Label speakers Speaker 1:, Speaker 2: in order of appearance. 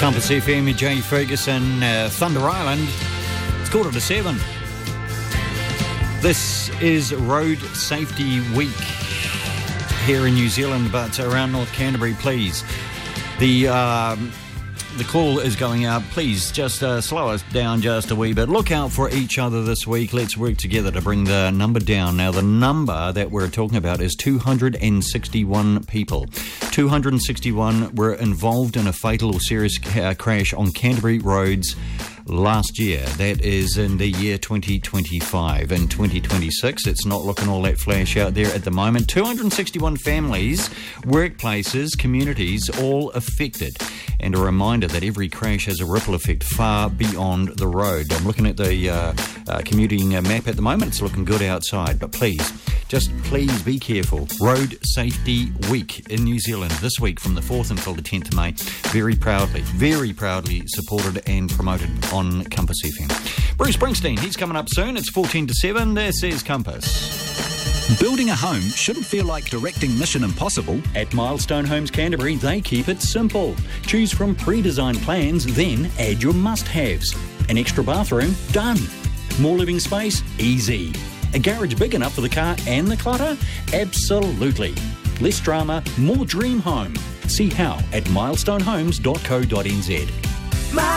Speaker 1: Compass FM, Jay Ferguson, Thunder Island. It's 7:15. This is Road Safety Week here in New Zealand, but around North Canterbury, please. The call is going out. Please just slow us down just a wee bit. Look out for each other this week. Let's work together to bring the number down. Now, the number that we're talking about is 261 people. 261 were involved in a fatal or serious crash on Canterbury roads last year. That is in the year 2025. In 2026, it's not looking all that flash out there at the moment. 261 families, workplaces, communities, all affected. And a reminder that every crash has a ripple effect far beyond the road. I'm looking at the commuting map at the moment. It's looking good outside, but please be careful. Road Safety Week in New Zealand this week from the 4th until the 10th of May. Very proudly supported and promoted on Compass FM. Bruce Springsteen, he's coming up soon. It's 7:14. This is Compass.
Speaker 2: Building a home shouldn't feel like directing Mission Impossible.
Speaker 1: At Milestone Homes Canterbury, they keep it simple. Choose from pre-designed plans, then add your must-haves. An extra bathroom? Done. More living space? Easy. A garage big enough for the car and the clutter? Absolutely. Less drama, more dream home. See how at milestonehomes.co.nz.